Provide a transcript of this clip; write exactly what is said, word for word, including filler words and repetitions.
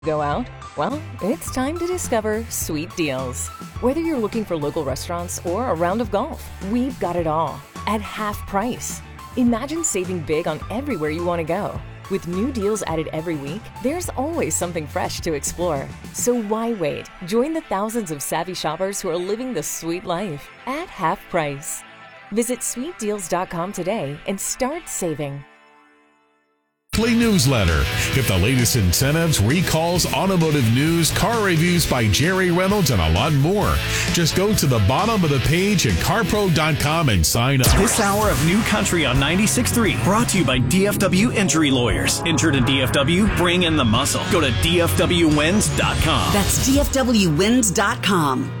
Go out? Well, it's time to discover Sweet Deals. Whether you're looking for local restaurants or a round of golf, we've got it all at half price. Imagine saving big on everywhere you want to go. With new deals added every week, there's always something fresh to explore. So why wait? Join the thousands of savvy shoppers who are living the sweet life at half price. Visit sweet deals dot com today and start saving. Monthly newsletter. Get the latest incentives, recalls, automotive news, car reviews by Jerry Reynolds, and a lot more. Just go to the bottom of the page at car pro dot com and sign up. This hour of New Country on ninety-six point three brought to you by D F W Injury Lawyers. Injured in D F W? Bring in the muscle. Go to D F W wins dot com. That's D F W wins dot com.